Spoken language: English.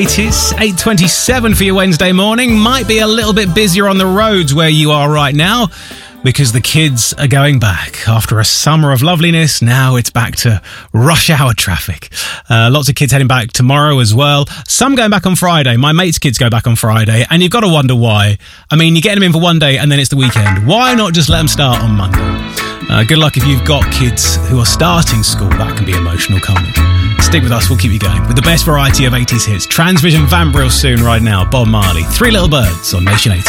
It is 8:27 for your Wednesday morning. Might be a little bit busier on the roads where you are right now because the kids are going back. After a summer of loveliness, now it's back to rush hour traffic. Lots of kids heading back tomorrow as well. Some going back on Friday. My mate's kids go back on Friday, and you've got to wonder why. I mean, you're getting them in for one day and then it's the weekend. Why not just let them start on Monday? Good luck if you've got kids who are starting school. That can be emotional, can't it? Stick with us, we'll keep you going with the best variety of 80s hits. Transvision Van Brill soon right now. Bob Marley, Three Little Birds on Nation 80.